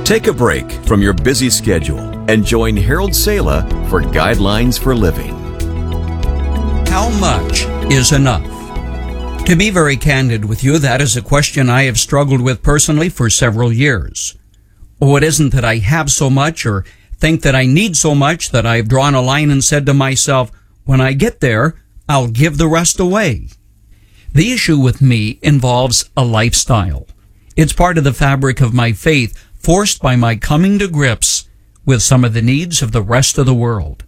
Take a break from your busy schedule and join Harold Sala for Guidelines for Living. How much is enough? To be very candid with you, that is a question I have struggled with personally for several years. Oh, it isn't that I have so much or think that I need so much that I've drawn a line and said to myself, when I get there, I'll give the rest away. The issue with me involves a lifestyle. It's part of the fabric of my faith, forced by my coming to grips with some of the needs of the rest of the world.